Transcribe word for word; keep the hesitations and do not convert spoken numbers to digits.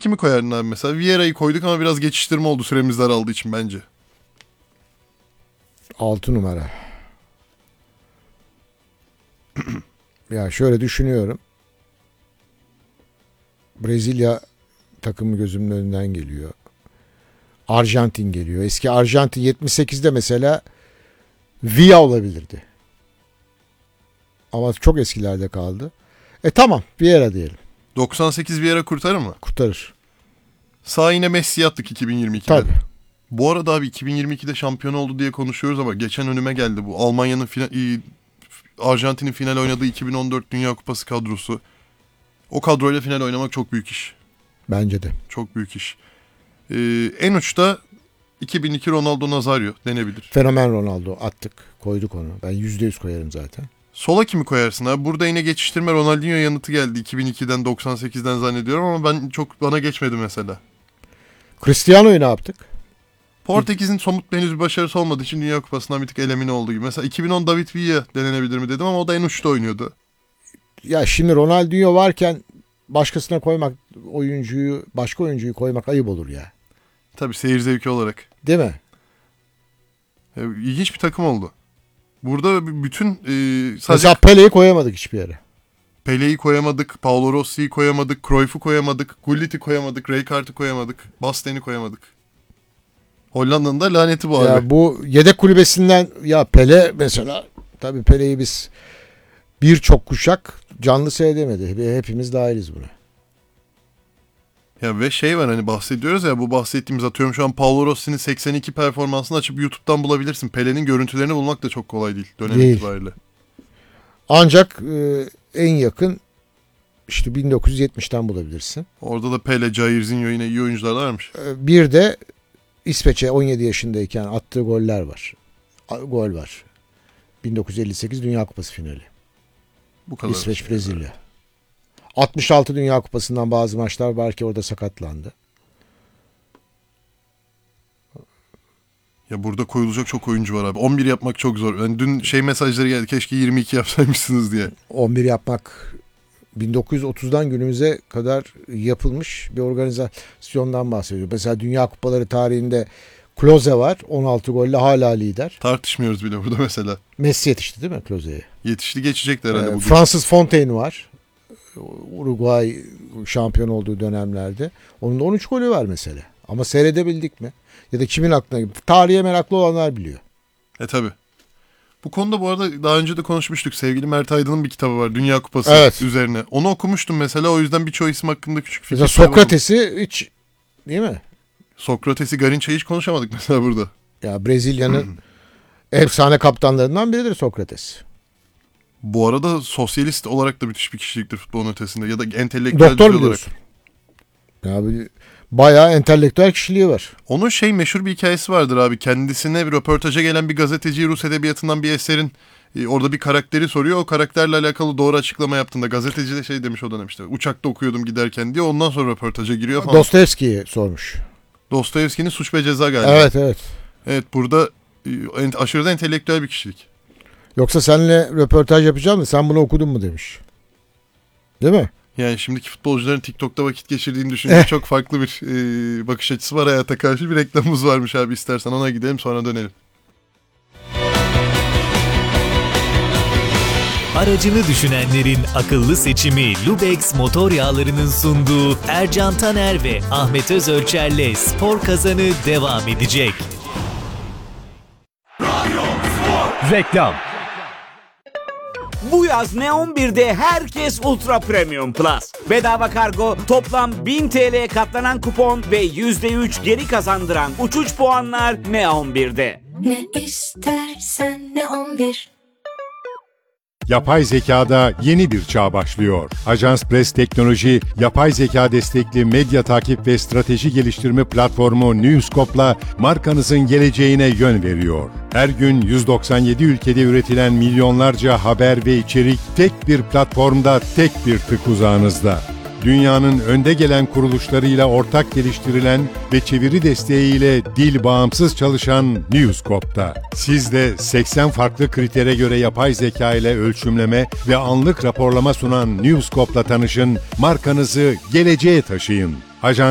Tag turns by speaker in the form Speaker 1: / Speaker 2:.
Speaker 1: kimi koyardın abi mesela? Vieira'yı koyduk ama biraz geçiştirme oldu süremiz daraldığı için bence.
Speaker 2: altı numara. Ya şöyle düşünüyorum. Brezilya takımı gözümün önünden geliyor. Arjantin geliyor. Eski Arjantin yetmiş sekizde mesela Villa olabilirdi. Ama çok eskilerde kaldı. E tamam, Vieira diyelim.
Speaker 1: doksan sekiz Vieira kurtarır mı?
Speaker 2: Kurtarır.
Speaker 1: Sağ yine Messi'yi attık iki bin yirmi ikide.
Speaker 2: Tabii.
Speaker 1: Bu arada abi iki bin yirmi ikide şampiyon oldu diye konuşuyoruz ama geçen önüme geldi bu. Almanya'nın final, Arjantin'in final oynadığı iki bin on dört Dünya Kupası kadrosu. O kadroyla final oynamak çok büyük iş.
Speaker 2: Bence de.
Speaker 1: Çok büyük iş. Ee, en uçta iki bin iki Ronaldo Nazario denebilir.
Speaker 2: Fenomen Ronaldo attık. Koyduk onu. Ben yüzde yüz koyarım zaten.
Speaker 1: Sola kimi koyarsın abi? Burada yine geçiştirme Ronaldinho yanıtı geldi. iki bin ikiden doksan sekizden zannediyorum ama ben çok bana geçmedi mesela.
Speaker 2: Cristiano'yu ne yaptık?
Speaker 1: Portekiz'in somut henüz bir başarısı olmadığı için Dünya Kupası'ndan bir tık elimine olduğu gibi. Mesela iki bin on David Villa denenebilir mi dedim ama o da en uçta oynuyordu.
Speaker 2: Ya şimdi Ronaldinho varken başkasına koymak, oyuncuyu, başka oyuncuyu koymak ayıp olur ya.
Speaker 1: Tabii seyir zevki olarak.
Speaker 2: Değil mi?
Speaker 1: Ya, ilginç bir takım oldu. Burada bütün e, sadece
Speaker 2: Mesela Pele'yi koyamadık hiçbir yere.
Speaker 1: Pele'yi koyamadık, Paolo Rossi'yi koyamadık, Cruyff'u koyamadık, Gullit'i koyamadık, Rijkaard'ı koyamadık, Basten'i koyamadık. Hollanda'nın da laneti bu
Speaker 2: Ya
Speaker 1: abi.
Speaker 2: bu yedek kulübesinden ya Pele mesela, tabii Pele'yi biz birçok kuşak canlı seyredemedi. Hepimiz dahiliz buna.
Speaker 1: Ya ve şey var hani bahsediyoruz ya bu bahsettiğimiz atıyorum şu an Paolo Rossi'nin seksen iki performansını açıp YouTube'dan bulabilirsin. Pele'nin görüntülerini bulmak da çok kolay değil dönem
Speaker 2: Değil.
Speaker 1: itibariyle.
Speaker 2: Ancak e, en yakın işte bin dokuz yüz yetmişten bulabilirsin.
Speaker 1: Orada da Pele, Jairzinho yine iyi oyuncular varmış.
Speaker 2: E, bir de İsveç'e on yedi yaşındayken attığı goller var. A, gol var. bin dokuz yüz elli sekiz Dünya Kupası finali.
Speaker 1: Bu kadar.
Speaker 2: İsveç Brezilya. altmış altı Dünya Kupası'ndan bazı maçlar var ki orada sakatlandı.
Speaker 1: Ya burada koyulacak çok oyuncu var abi. on bir yapmak çok zor. Yani dün şey mesajları geldi keşke yirmi iki yapsaymışsınız diye.
Speaker 2: on bir yapmak bin dokuz yüz otuzdan günümüze kadar yapılmış bir organizasyondan bahsediyor. Mesela Dünya Kupaları tarihinde Klose var. on altı golle hala lider.
Speaker 1: Tartışmıyoruz bile burada mesela.
Speaker 2: Messi yetişti değil mi Klose'ye?
Speaker 1: Yetişti geçecekti herhalde
Speaker 2: Ee,
Speaker 1: bugün.
Speaker 2: Francis Fontaine var. Uruguay şampiyon olduğu dönemlerde. Onun da on üç golü var mesela. Ama seyredebildik mi? Ya da kimin aklına gitti? Tarihe meraklı olanlar biliyor.
Speaker 1: E tabi. Bu konuda bu arada daha önce de konuşmuştuk. Sevgili Mert Aydın'ın bir kitabı var. Dünya Kupası
Speaker 2: Evet.
Speaker 1: üzerine. Onu okumuştum mesela. O yüzden birçoğu isim hakkında küçük fikir.
Speaker 2: Mesela Sokrates'i hiç, değil mi?
Speaker 1: Sokrates'i, Garinça'yı hiç konuşamadık mesela burada.
Speaker 2: Ya Brezilya'nın efsane kaptanlarından biridir Sokrates.
Speaker 1: Bu arada sosyalist olarak da müthiş bir kişiliktir futbolun ötesinde. Ya da entelektüel
Speaker 2: Doktor
Speaker 1: düzey olarak.
Speaker 2: biliyorsun. Ya bir- bayağı entelektüel kişiliği var.
Speaker 1: Onun şey meşhur bir hikayesi vardır abi. Kendisine bir röportaja gelen bir gazeteci Rus edebiyatından bir eserin e, orada bir karakteri soruyor. O karakterle alakalı doğru açıklama yaptığında gazeteci de şey demiş o dönem işte. Uçakta okuyordum giderken diye ondan sonra röportaja giriyor falan.
Speaker 2: Dostoyevski'yi sormuş.
Speaker 1: Dostoyevski'nin Suç ve Ceza galiba.
Speaker 2: Evet evet.
Speaker 1: Evet burada e, ent- aşırı da entelektüel bir kişilik.
Speaker 2: Yoksa seninle röportaj yapacağım da sen bunu okudun mu demiş. Değil mi?
Speaker 1: Yani şimdiki futbolcuların TikTok'ta vakit geçirdiğini düşününce çok farklı bir e, bakış açısı var hayata karşı. Bir reklamımız varmış abi istersen ona gidelim sonra dönelim.
Speaker 3: Aracını düşünenlerin akıllı seçimi Lubex motor yağlarının sunduğu Ercan Taner ve Ahmet Özölçer'le Spor Kazanı devam edecek.
Speaker 4: Reklam.
Speaker 5: Bu yaz Neon birde herkes Ultra Premium Plus. Bedava kargo, toplam bin T L'ye katlanan kupon ve yüzde üç geri kazandıran uçuş puanlar Neon birde.
Speaker 6: Ne istersen Neon bir.
Speaker 4: Yapay zekada yeni bir çağ başlıyor. Ajans Press Teknoloji, yapay zeka destekli medya takip ve strateji geliştirme platformu Newscope'la markanızın geleceğine yön veriyor. Her gün yüz doksan yedi ülkede üretilen milyonlarca haber ve içerik tek bir platformda, tek bir tık uzağınızda. Dünyanın önde gelen kuruluşlarıyla ortak geliştirilen ve çeviri desteğiyle dil bağımsız çalışan Newscope'da. Siz de seksen farklı kritere göre yapay zeka ile ölçümleme ve anlık raporlama sunan Newscope'la tanışın, markanızı geleceğe taşıyın. Ajans